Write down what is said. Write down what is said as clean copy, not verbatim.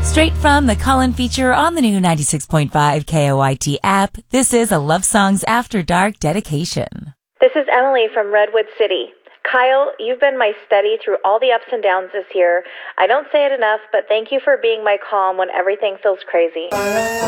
Straight from the Call-In feature on the new 96.5 KOIT app, this is a Love Songs After Dark dedication. This is Emily from Redwood City. Kyle, you've been my steady through all the ups and downs this year. I don't say it enough, but thank you for being my calm when everything feels crazy.